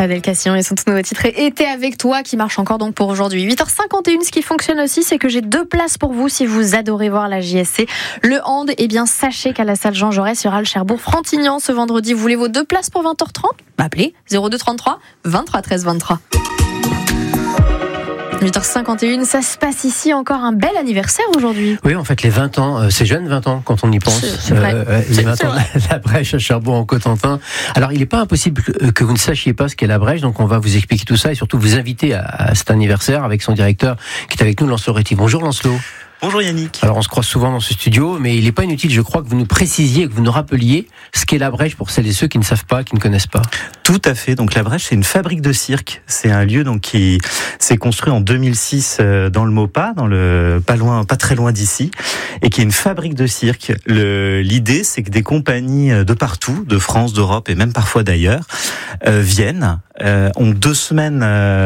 Adèle Cassillon et son tout nouveau titre Été avec toi qui marche encore donc pour aujourd'hui. 8h51, ce qui fonctionne aussi, c'est que j'ai 2 places pour vous si vous adorez voir la JSC. Le hand, eh bien sachez qu'à la salle Jean Jaurès sera le Cherbourg-Frontignan ce vendredi. Vous voulez vos 2 places pour 20h30 ? Appelez 02 33 23 13 23. 8h51, ça se passe ici, encore un bel anniversaire aujourd'hui. Oui, en fait, les 20 ans, c'est jeune 20 ans quand on y pense. C'est vrai. Les 20 ans de la Brèche à Cherbourg en Cotentin. Alors, il n'est pas impossible que vous ne sachiez pas ce qu'est la Brèche, donc on va vous expliquer tout ça et surtout vous inviter à cet anniversaire avec son directeur qui est avec nous, Lancelot Réty. Bonjour Lancelot. Bonjour Yannick. Alors on se croise souvent dans ce studio, mais il n'est pas inutile, je crois, que vous nous précisiez, que vous nous rappeliez ce qu'est la Brèche pour celles et ceux qui ne savent pas, qui ne connaissent pas. Tout à fait. Donc la Brèche, c'est une fabrique de cirque. C'est un lieu donc qui s'est construit en 2006 dans le Maupas, pas très loin d'ici, et qui est une fabrique de cirque. L'idée, c'est que des compagnies de partout, de France, d'Europe et même parfois d'ailleurs, viennent, ont 2 semaines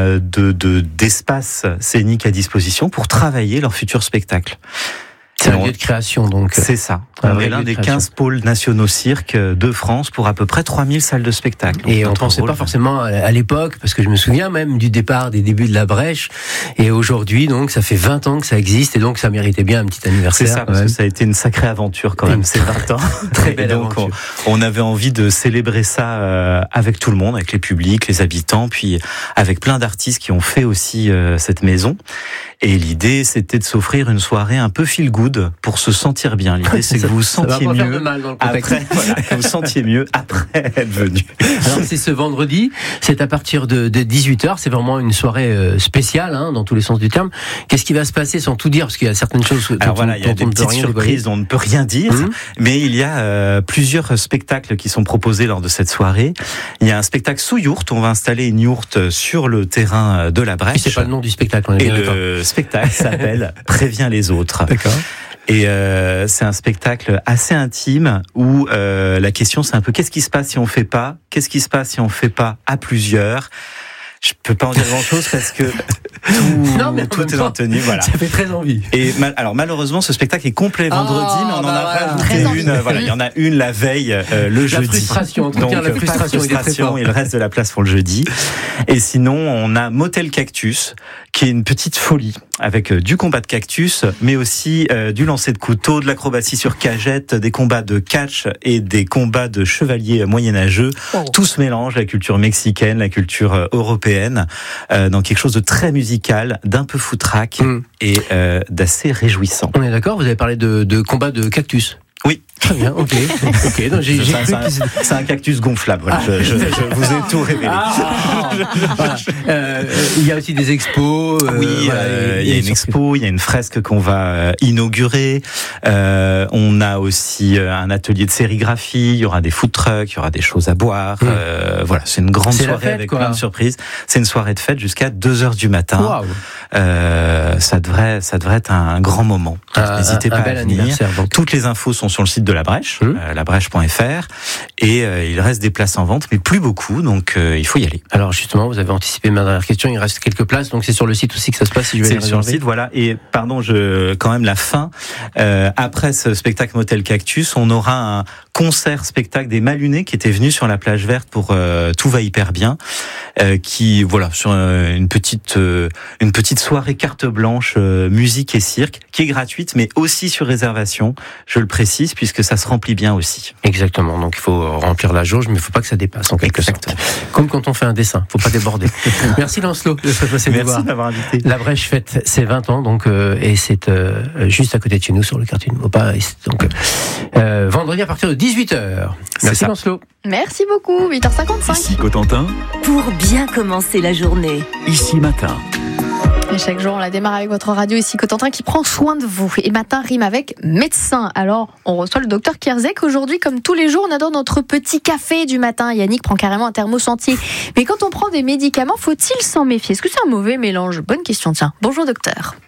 d'espace scénique à disposition pour travailler leur futur spectacle. C'est un lieu de création, donc. C'est ça. On est l'un des 15 pôles nationaux cirque de France pour à peu près 3000 salles de spectacle. Donc, et on ne pensait pas forcément à l'époque, parce que je me souviens même du départ, des débuts de la Brèche. Et aujourd'hui, donc, ça fait 20 ans que ça existe, et donc ça méritait bien un petit anniversaire. C'est ça, parce que ça a été une sacrée aventure quand même, ces 20 ans. Très belle aventure. On avait envie de célébrer ça avec tout le monde, avec les publics, les habitants, puis avec plein d'artistes qui ont fait aussi cette maison. Et l'idée, c'était de s'offrir une soirée un peu feel good pour se sentir bien. L'idée, c'est que vous vous sentiez mieux après, que vous sentiez mieux après être venu. Alors, c'est ce vendredi, c'est à partir de 18h, c'est vraiment une soirée spéciale, dans tous les sens du terme. Qu'est-ce qui va se passer sans tout dire, parce qu'il y a certaines choses dont il y a des petites surprises dont on ne peut rien dire, mais il y a plusieurs spectacles qui sont proposés lors de cette soirée. Il y a un spectacle sous yourte, on va installer une yourte sur le terrain de la Brèche. Et c'est pas le nom du spectacle, on est bien d'accord. Le spectacle s'appelle Préviens les autres. D'accord. Et c'est un spectacle assez intime où la question c'est un peu qu'est-ce qui se passe si on fait pas ? Qu'est-ce qui se passe si on fait pas à plusieurs ? Je peux pas en dire grand-chose parce que tout est maintenu. Voilà. Ça fait très envie. Et alors malheureusement, ce spectacle est complet vendredi, mais on en a rajouté une. Voilà, il y en a une la veille, le jeudi. Frustration, donc la frustration et le reste de la place pour le jeudi. Et sinon, on a Motel Cactus, qui est une petite folie avec du combat de cactus, mais aussi du lancer de couteau, de l'acrobatie sur cagette, des combats de catch et des combats de chevaliers moyenâgeux. Tout se mélange, la culture mexicaine, la culture européenne, dans quelque chose de très musical, d'un peu foutraque et d'assez réjouissant. On est d'accord, vous avez parlé de combat de cactus. Oui. Très bien, ok. Donc c'est un cactus gonflable. Voilà. Je vous ai tout révélé. Il y a aussi des expos. Il y a une expo, il y a une fresque qu'on va inaugurer. On a aussi un atelier de sérigraphie. Il y aura des food trucks, il y aura des choses à boire. Voilà, c'est une grande soirée avec plein de surprises. C'est une soirée de fête jusqu'à 2h du matin. Wow. Ça devrait être un grand moment. N'hésitez pas à venir. Toutes les infos sont sur le site de la Brèche, labrèche.fr, et il reste des places en vente, mais plus beaucoup, donc il faut y aller. Alors justement, vous avez anticipé ma dernière question, il reste quelques places, donc c'est sur le site aussi que ça se passe si je vais les réserver. C'est sur le site, voilà, et pardon, quand même la fin, après ce spectacle Motel Cactus, on aura un concert-spectacle des Malunais qui étaient venus sur la plage verte pour Tout va hyper bien, qui, voilà, sur une petite soirée carte blanche, musique et cirque, qui est gratuite, mais aussi sur réservation, je le précise, puisque ça se remplit bien aussi. Exactement, donc il faut remplir la jauge, mais il ne faut pas que ça dépasse en quelque sorte. Comme quand on fait un dessin, il ne faut pas déborder. Merci Lancelot de se passer nous voir. Merci de m'avoir invité. La Brèche fête ses 20 ans, donc, et c'est juste à côté de chez nous, sur le quartier de Maupas. Donc, vendredi à partir de 18h. Merci Lancelot. Merci beaucoup, 8h55. Ici Cotentin. Pour bien commencer la journée. Ici Matin. Et chaque jour, on la démarre avec votre radio ici Cotentin qui prend soin de vous. Et matin rime avec médecin. Alors, on reçoit le docteur Kierzek. Aujourd'hui, comme tous les jours, on adore notre petit café du matin. Yannick prend carrément un thermos entier. Mais quand on prend des médicaments, faut-il s'en méfier ? Est-ce que c'est un mauvais mélange ? Bonne question, tiens. Bonjour docteur.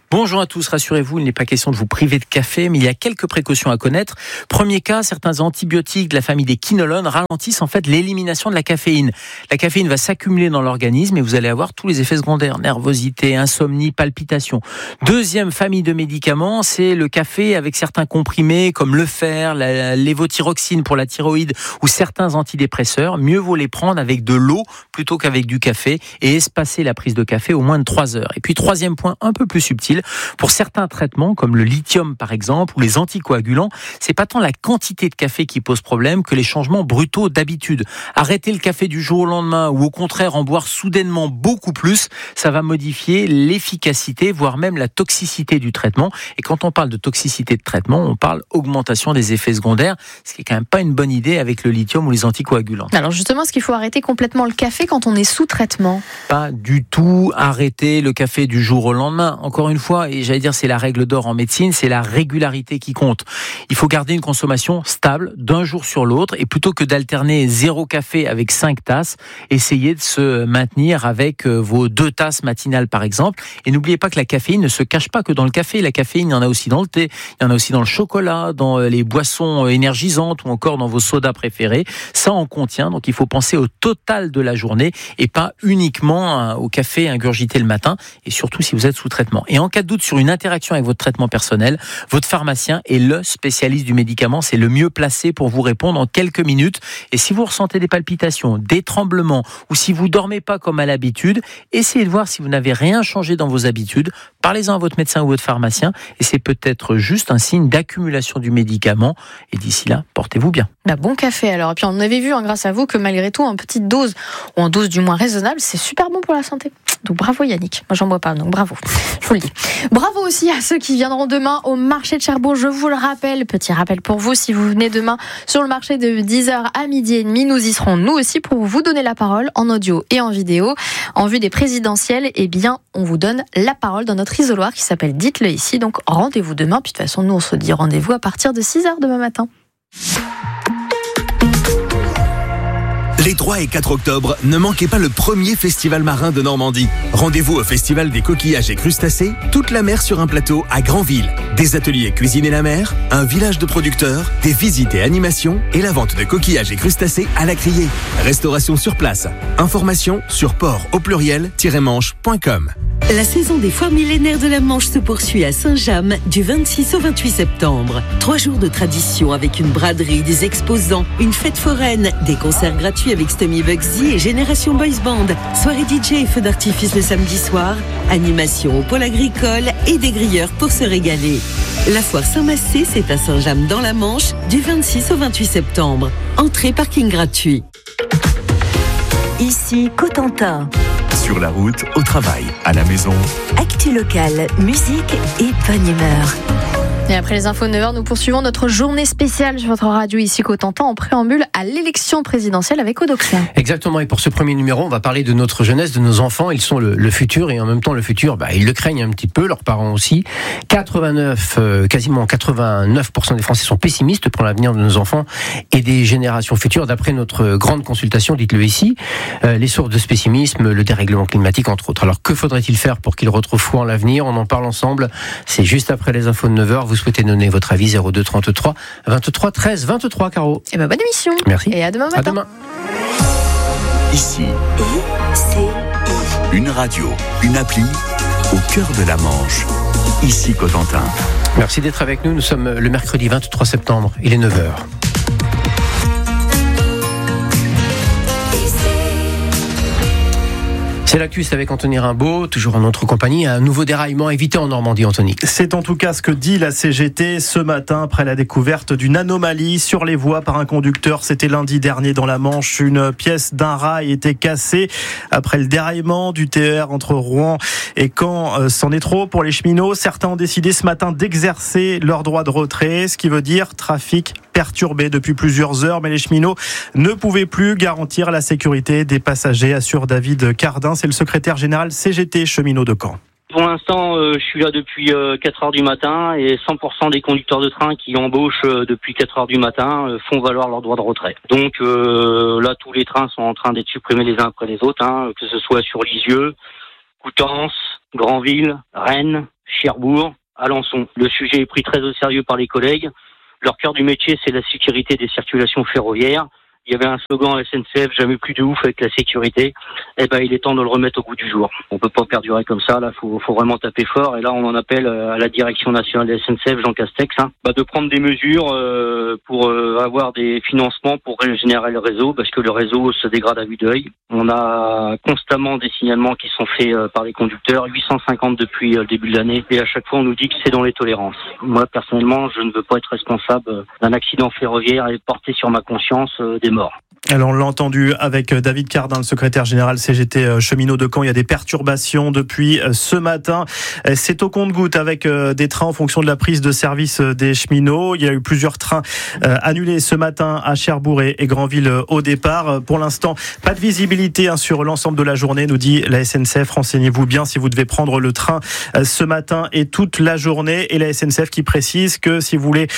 Bonjour à tous, rassurez-vous, il n'est pas question de vous priver de café, mais il y a quelques précautions à connaître. Premier cas, certains antibiotiques de la famille des quinolones ralentissent en fait l'élimination de la caféine. La caféine va s'accumuler dans l'organisme et vous allez avoir tous les effets secondaires, nervosité, insomnie, palpitations. Deuxième famille de médicaments, c'est le café avec certains comprimés comme le fer, la lévothyroxine pour la thyroïde ou certains antidépresseurs. Mieux vaut les prendre avec de l'eau plutôt qu'avec du café et espacer la prise de café au moins de 3 heures. Et puis troisième point un peu plus subtil, pour certains traitements, comme le lithium par exemple, ou les anticoagulants, c'est pas tant la quantité de café qui pose problème que les changements brutaux d'habitude. Arrêter le café du jour au lendemain ou au contraire en boire soudainement beaucoup plus, ça va modifier l'efficacité, voire même la toxicité du traitement. Et quand on parle de toxicité de traitement, on parle augmentation des effets secondaires, ce qui est quand même pas une bonne idée avec le lithium ou les anticoagulants. Alors justement, est-ce qu'il faut arrêter complètement le café quand on est sous traitement ? Pas du tout arrêter le café du jour au lendemain. Encore une fois, et j'allais dire c'est la règle d'or en médecine, c'est la régularité qui compte. Il faut garder une consommation stable d'un jour sur l'autre et plutôt que d'alterner 0 café avec 5 tasses, essayez de se maintenir avec vos 2 tasses matinales par exemple. Et n'oubliez pas que la caféine ne se cache pas que dans le café. La caféine, il y en a aussi dans le thé, il y en a aussi dans le chocolat, dans les boissons énergisantes ou encore dans vos sodas préférés. Ça en contient, donc il faut penser au total de la journée et pas uniquement au café ingurgité le matin et surtout si vous êtes sous traitement. Et en cas de doute sur une interaction avec votre traitement personnel, votre pharmacien est le spécialiste du médicament, c'est le mieux placé pour vous répondre en quelques minutes. Et si vous ressentez des palpitations, des tremblements, ou si vous dormez pas comme à l'habitude, essayez de voir si vous n'avez rien changé dans vos habitudes. Parlez-en à votre médecin ou votre pharmacien, et c'est peut-être juste un signe d'accumulation du médicament. Et d'ici là, portez-vous bien. Bon café alors. Et puis on avait vu, grâce à vous, que malgré tout, en petite dose, ou en dose du moins raisonnable, c'est super bon pour la santé. Donc bravo Yannick. Moi j'en bois pas, donc bravo. Je vous le dis. Bravo aussi à ceux qui viendront demain au marché de Cherbourg. Je vous le rappelle, petit rappel pour vous, si vous venez demain sur le marché de 10h à 12h30, nous y serons nous aussi pour vous donner la parole en audio et en vidéo. En vue des présidentielles, on vous donne la parole dans notre isoloir qui s'appelle Dites-le ici. Donc rendez-vous demain. Puis de toute façon, nous on se dit rendez-vous à partir de 6h demain matin. Les 3 et 4 octobre, ne manquez pas le premier festival marin de Normandie. Rendez-vous au Festival des coquillages et crustacés, toute la mer sur un plateau à Granville. Des ateliers cuisine et la mer, un village de producteurs, des visites et animations et la vente de coquillages et crustacés à la criée. Restauration sur place. Informations sur port-manche.com. La saison des foires millénaires de la Manche se poursuit à Saint-James du 26 au 28 septembre. 3 jours de tradition avec une braderie, des exposants, une fête foraine, des concerts gratuits avec Stommy Bugsy et Génération Boys Band, soirée DJ et feux d'artifice le samedi soir, animation au pôle agricole et des grilleurs pour se régaler. La foire Saint-Massé, c'est à Saint-James dans la Manche du 26 au 28 septembre. Entrée parking gratuit. Ici Cotentin. Sur la route, au travail, à la maison. Actu locale, musique et bonne humeur. Et après les infos de 9h, nous poursuivons notre journée spéciale sur votre radio ici Cotentin en préambule à l'élection présidentielle avec Odoxia. Exactement, et pour ce premier numéro, on va parler de notre jeunesse, de nos enfants. Ils sont le futur et en même temps le futur, ils le craignent un petit peu, leurs parents aussi. Quasiment 89% des Français sont pessimistes pour l'avenir de nos enfants et des générations futures, d'après notre grande consultation, dites-le ici. Les sources de ce pessimisme, le dérèglement climatique entre autres. Alors que faudrait-il faire pour qu'ils retrouvent foi en l'avenir ? On en parle ensemble, c'est juste après les infos de 9h. Vous souhaitez donner votre avis, 02 33 23 13 23, Caro. Et bonne émission. Merci. Et à demain matin. À demain. Ici, une radio, une appli au cœur de la Manche. Ici Cotentin. Merci d'être avec nous. Nous sommes le mercredi 23 septembre. Il est 9h. C'est l'actu, c'est avec Anthony Rimbaud, toujours en notre compagnie. Un nouveau déraillement évité en Normandie, Anthony. C'est en tout cas ce que dit la CGT ce matin après la découverte d'une anomalie sur les voies par un conducteur. C'était lundi dernier dans la Manche. Une pièce d'un rail était cassée après le déraillement du TER entre Rouen et Caen. C'en est trop pour les cheminots. Certains ont décidé ce matin d'exercer leur droit de retrait, ce qui veut dire trafic perturbé depuis plusieurs heures. Mais les cheminots ne pouvaient plus garantir la sécurité des passagers, assure David Cardin. C'est le secrétaire général CGT cheminots de Caen. Pour l'instant, je suis là depuis 4 heures du matin et 100% des conducteurs de train qui embauchent depuis 4 heures du matin font valoir leur droit de retrait. Donc là, tous les trains sont en train d'être supprimés les uns après les autres, que ce soit sur Lisieux, Coutances, Granville, Rennes, Cherbourg, Alençon. Le sujet est pris très au sérieux par les collègues. Leur cœur du métier, c'est la sécurité des circulations ferroviaires. Il y avait un slogan SNCF, jamais plus de ouf avec la sécurité. Il est temps de le remettre au goût du jour. On peut pas perdurer comme ça. Là, faut vraiment taper fort. Et là, on en appelle à la direction nationale de la SNCF, Jean Castex, de prendre des mesures pour avoir des financements pour régénérer le réseau, parce que le réseau se dégrade à vue d'œil. On a constamment des signalements qui sont faits par les conducteurs, 850 depuis le début de l'année. Et à chaque fois, on nous dit que c'est dans les tolérances. Moi, personnellement, je ne veux pas être responsable d'un accident ferroviaire et porter sur ma conscience des morts. Alors on l'a entendu avec David Cardin, le secrétaire général CGT cheminot de Caen. Il y a des perturbations depuis ce matin. C'est au compte-gouttes avec des trains en fonction de la prise de service des cheminots. Il y a eu plusieurs trains annulés ce matin à Cherbourg et Granville au départ. Pour l'instant, pas de visibilité sur l'ensemble de la journée, nous dit la SNCF. Renseignez-vous bien si vous devez prendre le train ce matin et toute la journée. Et la SNCF qui précise que si vous voulez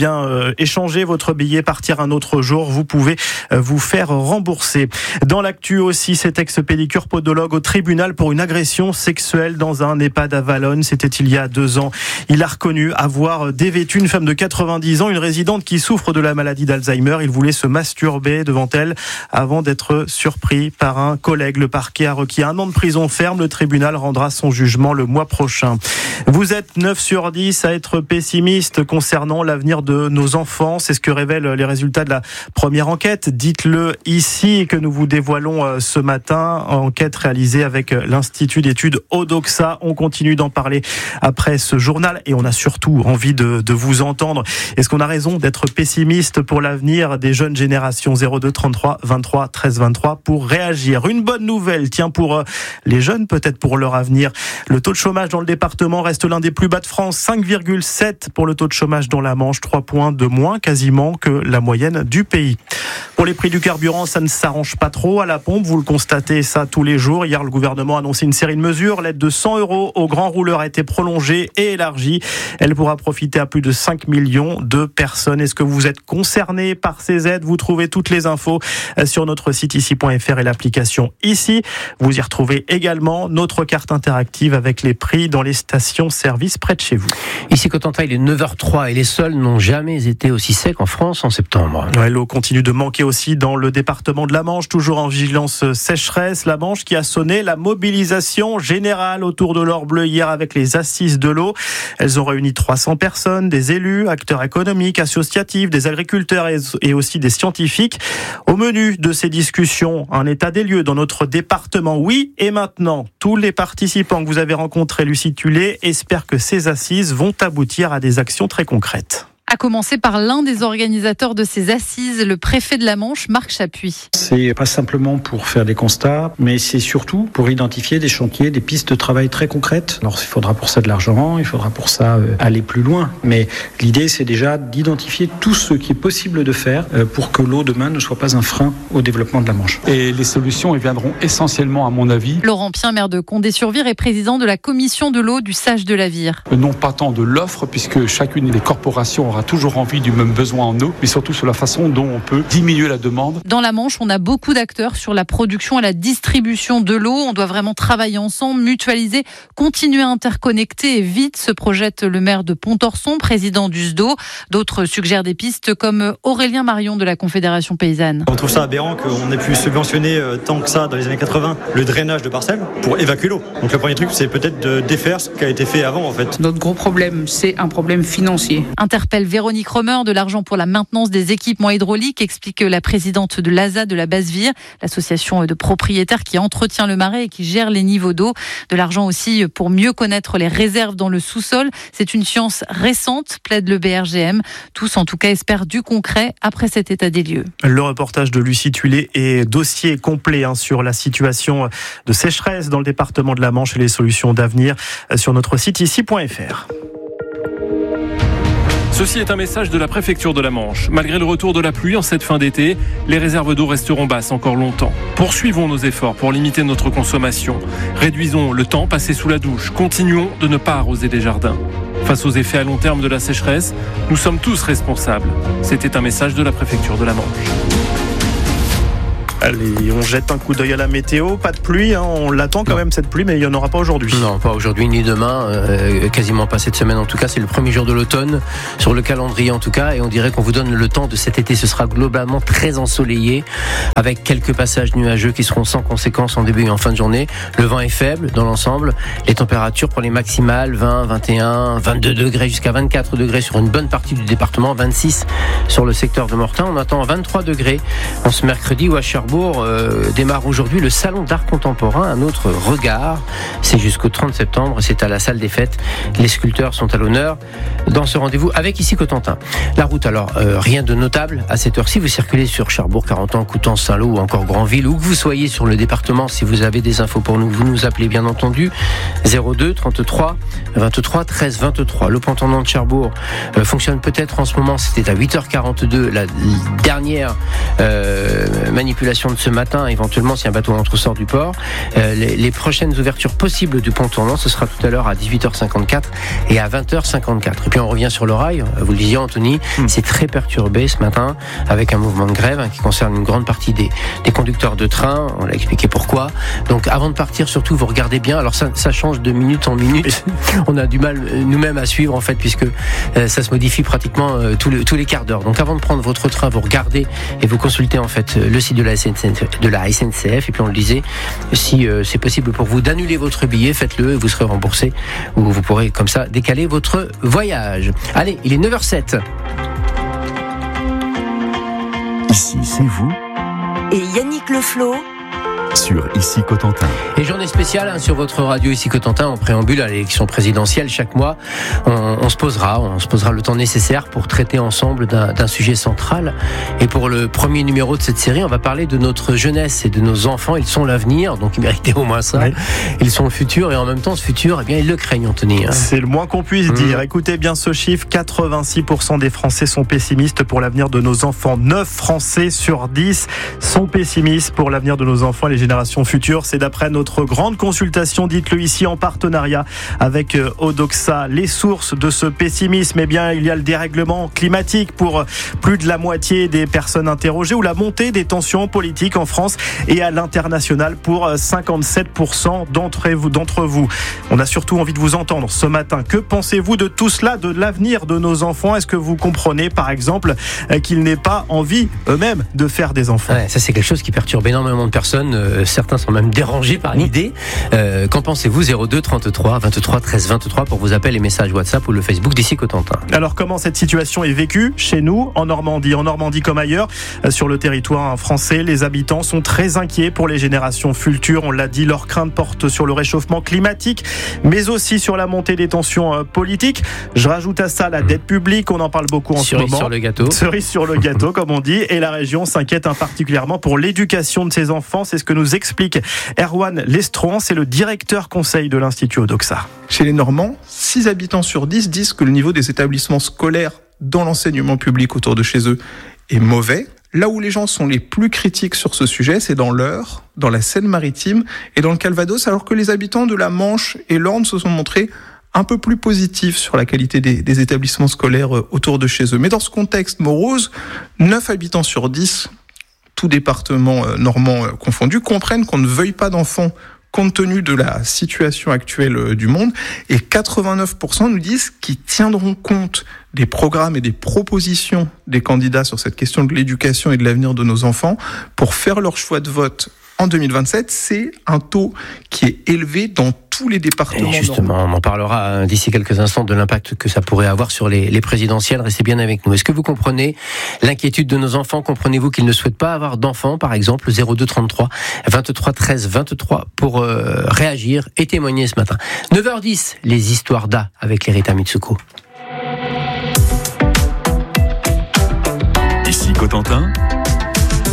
échanger votre billet, partir un autre jour, vous pouvez vous faire rembourser. Dans l'actu aussi, cet ex-pédicure podologue au tribunal pour une agression sexuelle dans un EHPAD à Valognes. C'était il y a 2 ans. Il a reconnu avoir dévêtu une femme de 90 ans, une résidente qui souffre de la maladie d'Alzheimer. Il voulait se masturber devant elle avant d'être surpris par un collègue. Le parquet a requis 1 an de prison ferme. Le tribunal rendra son jugement le mois prochain. Vous êtes 9 sur 10 à être pessimiste concernant l'avenir de nos enfants. C'est ce que révèlent les résultats de la première enquête. Dites-le ici, que nous vous dévoilons ce matin. Enquête réalisée avec l'Institut d'études Odoxa. On continue d'en parler après ce journal et on a surtout envie de vous entendre. Est-ce qu'on a raison d'être pessimiste pour l'avenir des jeunes générations? 02 33 23 13 23 pour réagir. Une bonne nouvelle, tiens, pour les jeunes, peut-être pour leur avenir. Le taux de chômage dans le département reste l'un des plus bas de France. 5,7 pour le taux de chômage dans la Manche. 3 points de moins quasiment que la moyenne du pays. Pour les prix du carburant, ça ne s'arrange pas trop à la pompe. Vous le constatez ça tous les jours. Hier, le gouvernement a annoncé une série de mesures. L'aide de 100 € aux grands rouleurs a été prolongée et élargie. Elle pourra profiter à plus de 5 millions de personnes. Est-ce que vous êtes concerné par ces aides? Vous trouvez toutes les infos sur notre site ici.fr et l'application ici. Vous y retrouvez également notre carte interactive avec les prix dans les stations-service près de chez vous. Ici, Cotentin, il est 9h03 et les sols n'ont jamais été aussi secs en France en septembre. Ouais, l'eau continue de manquer aussi dans le département de la Manche, toujours en vigilance sécheresse. La Manche qui a sonné la mobilisation générale autour de l'or bleu hier avec les assises de l'eau. Elles ont réuni 300 personnes, des élus, acteurs économiques, associatifs, des agriculteurs et aussi des scientifiques. Au menu de ces discussions, un état des lieux dans notre département. Oui, et maintenant, tous les participants que vous avez rencontrés, Lucie Tullet, espèrent que ces assises vont aboutir à des actions très concrètes. À commencer par l'un des organisateurs de ces assises, le préfet de la Manche, Marc Chapuis. C'est pas simplement pour faire des constats, mais c'est surtout pour identifier des chantiers, des pistes de travail très concrètes. Alors il faudra pour ça de l'argent, il faudra pour ça aller plus loin, mais l'idée c'est déjà d'identifier tout ce qui est possible de faire pour que l'eau demain ne soit pas un frein au développement de la Manche. Et les solutions viendront essentiellement, à mon avis. Laurent Pien, maire de Condé-sur-Vire et président de la commission de l'eau du Sage de la Vire. Non pas tant de l'offre, puisque chacune des corporations aura toujours envie du même besoin en eau, mais surtout sur la façon dont on peut diminuer la demande. Dans la Manche, on a beaucoup d'acteurs sur la production et la distribution de l'eau. On doit vraiment travailler ensemble, mutualiser, continuer à interconnecter et vite, se projette le maire de Pontorson, président du SDO. D'autres suggèrent des pistes comme Aurélien Marion de la Confédération paysanne. On trouve ça aberrant qu'on ait pu subventionner tant que ça dans les années 80 le drainage de parcelles pour évacuer l'eau. Donc le premier truc, c'est peut-être de défaire ce qui a été fait avant en fait. Notre gros problème, c'est un problème financier. Interpelle Véronique Romer de l'argent pour la maintenance des équipements hydrauliques, explique la présidente de l'ASA de la Basse-Vire, l'association de propriétaires qui entretient le marais et qui gère les niveaux d'eau. De l'argent aussi pour mieux connaître les réserves dans le sous-sol. C'est une science récente, plaide le BRGM. Tous en tout cas espèrent du concret après cet état des lieux. Le reportage de Lucie Tullet est dossier complet sur la situation de sécheresse dans le département de la Manche et les solutions d'avenir sur notre site ici.fr. Ceci est un message de la préfecture de la Manche. Malgré le retour de la pluie en cette fin d'été, les réserves d'eau resteront basses encore longtemps. Poursuivons nos efforts pour limiter notre consommation. Réduisons le temps passé sous la douche. Continuons de ne pas arroser les jardins. Face aux effets à long terme de la sécheresse, nous sommes tous responsables. C'était un message de la préfecture de la Manche. Allez, on jette un coup d'œil à la météo. Pas de pluie, on l'attend quand même cette pluie, mais il n'y en aura pas aujourd'hui. Non, pas aujourd'hui ni demain, quasiment pas cette semaine en tout cas. C'est le premier jour de l'automne sur le calendrier en tout cas, et on dirait qu'on vous donne le temps de cet été. Ce sera globalement très ensoleillé avec quelques passages nuageux qui seront sans conséquence en début et en fin de journée. Le vent est faible dans l'ensemble. Les températures pour les maximales 20, 21, 22 degrés jusqu'à 24 degrés sur une bonne partie du département, 26 sur le secteur de Mortain. On attend 23 degrés en ce mercredi où à Cherbourg démarre aujourd'hui le salon d'art contemporain, un autre regard. C'est jusqu'au 30 septembre, c'est à la salle des fêtes. Les sculpteurs sont à l'honneur dans ce rendez-vous avec ici Cotentin. La route alors, rien de notable à cette heure-ci. Vous circulez sur Cherbourg, Carentan, Coutances, Saint-Lô ou encore Granville, où que vous soyez sur le département. Si vous avez des infos pour nous, vous nous appelez bien entendu 02 33 23 13 23. Le pont tournant de Cherbourg fonctionne peut-être en ce moment. C'était à 8h42 la dernière manipulation de ce matin. Éventuellement, si un bateau entre-sort du port, les prochaines ouvertures possibles du pont tournant, ce sera tout à l'heure à 18h54 et à 20h54. Et puis on revient sur le rail. Vous le disiez, Anthony, c'est très perturbé ce matin avec un mouvement de grève qui concerne une grande partie des conducteurs de train. On l'a expliqué pourquoi. Donc avant de partir, surtout, vous regardez bien. Alors ça change de minute en minute. On a du mal nous-mêmes à suivre en fait, puisque ça se modifie pratiquement tous les quarts d'heure. Donc avant de prendre votre train, vous regardez et vous consultez en fait le site de la SNCF. Et puis on le disait, si c'est possible pour vous d'annuler votre billet, faites-le, vous serez remboursé, ou vous pourrez comme ça décaler votre voyage. Allez, il est 9h07. Ici, c'est vous. Et Yannick Le Floch sur Ici Cotentin. Et journée spéciale sur votre radio Ici Cotentin en préambule à l'élection présidentielle. Chaque mois, on se posera le temps nécessaire pour traiter ensemble d'un sujet central. Et pour le premier numéro de cette série, on va parler de notre jeunesse et de nos enfants. Ils sont l'avenir, donc ils méritaient au moins ça. Oui. Ils sont le futur et en même temps, ce futur, eh bien, ils le craignent, Anthony. C'est le moins qu'on puisse dire. Écoutez bien ce chiffre, 86% des Français sont pessimistes pour l'avenir de nos enfants. 9 Français sur 10 sont pessimistes pour l'avenir de nos enfants. Les générations futures, c'est d'après notre grande consultation, dites-le ici, en partenariat avec Odoxa. Les sources de ce pessimisme, eh bien, il y a le dérèglement climatique pour plus de la moitié des personnes interrogées, ou la montée des tensions politiques en France et à l'international pour 57% d'entre vous. On a surtout envie de vous entendre ce matin. Que pensez-vous de tout cela, de l'avenir de nos enfants? Est-ce que vous comprenez, par exemple, qu'ils n'aient pas envie eux-mêmes de faire des enfants? Ouais, ça c'est quelque chose qui perturbe énormément de personnes. Certains sont même dérangés par l'idée. Qu'en pensez-vous? 02 33 23 13 23 pour vos appels et messages WhatsApp ou le Facebook d'Ici Cotentin. Alors comment cette situation est vécue chez nous, en Normandie comme ailleurs, sur le territoire français? Les habitants sont très inquiets pour les générations futures. On l'a dit, leurs craintes portent sur le réchauffement climatique, mais aussi sur la montée des tensions politiques. Je rajoute à ça la dette publique, on en parle beaucoup en ce moment. Cerise sur le gâteau. Cerise sur le gâteau, comme on dit. Et la région s'inquiète particulièrement pour l'éducation de ses enfants. C'est ce que nous explique Erwan Lestron, c'est le directeur conseil de l'Institut Odoxa. Chez les Normands, 6 habitants sur 10 disent que le niveau des établissements scolaires dans l'enseignement public autour de chez eux est mauvais. Là où les gens sont les plus critiques sur ce sujet, c'est dans l'Eure, dans la Seine-Maritime et dans le Calvados, alors que les habitants de la Manche et l'Orne se sont montrés un peu plus positifs sur la qualité des établissements scolaires autour de chez eux. Mais dans ce contexte morose, 9 habitants sur 10, tout département normand confondu, comprennent qu'on ne veuille pas d'enfants compte tenu de la situation actuelle du monde, et 89% nous disent qu'ils tiendront compte des programmes et des propositions des candidats sur cette question de l'éducation et de l'avenir de nos enfants pour faire leur choix de vote en 2027. C'est un taux qui est élevé dans tous les départements. Et justement, on en parlera d'ici quelques instants de l'impact que ça pourrait avoir sur les présidentielles. Restez bien avec nous. Est-ce que vous comprenez l'inquiétude de nos enfants? Comprenez-vous qu'ils ne souhaitent pas avoir d'enfants, par exemple? 02 33 23 13 23 pour réagir et témoigner ce matin. 9h10, les histoires d'A avec Lerita Mitsuko. Ici Cotentin,